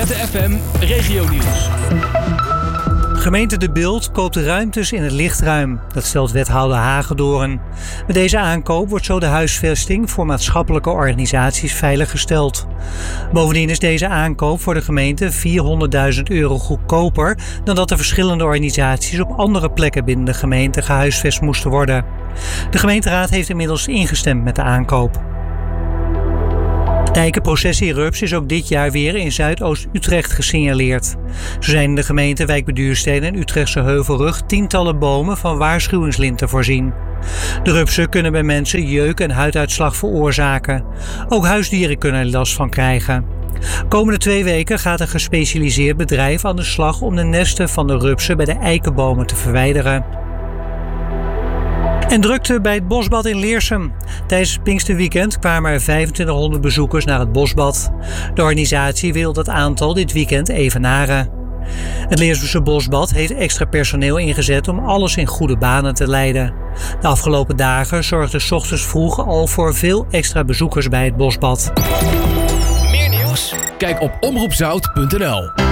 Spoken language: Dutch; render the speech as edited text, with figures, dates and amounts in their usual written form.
Twente FM Regionieuws. Gemeente De Bilt koopt ruimtes in het lichtruim. Dat stelt wethouder Hagedoorn. Met deze aankoop wordt zo de huisvesting voor maatschappelijke organisaties veiliggesteld. Bovendien is deze aankoop voor de gemeente €400.000 goedkoper dan dat de verschillende organisaties op andere plekken binnen de gemeente gehuisvest moesten worden. De gemeenteraad heeft inmiddels ingestemd met de aankoop. De eikenprocessie Rups is ook dit jaar weer in Zuidoost-Utrecht gesignaleerd. Zo zijn in de gemeente Wijk bij Duurstede en Utrechtse Heuvelrug tientallen bomen van waarschuwingslinten voorzien. De rupsen kunnen bij mensen jeuk en huiduitslag veroorzaken. Ook huisdieren kunnen er last van krijgen. Komende 2 weken gaat een gespecialiseerd bedrijf aan de slag om de nesten van de rupsen bij de eikenbomen te verwijderen. En drukte bij het bosbad in Leersum. Tijdens het Pinksterweekend kwamen er 2500 bezoekers naar het bosbad. De organisatie wil dat aantal dit weekend evenaren. Het Leersumse bosbad heeft extra personeel ingezet om alles in goede banen te leiden. De afgelopen dagen zorgde 's ochtends vroeg al voor veel extra bezoekers bij het bosbad. Meer nieuws? Kijk op omroepzout.nl.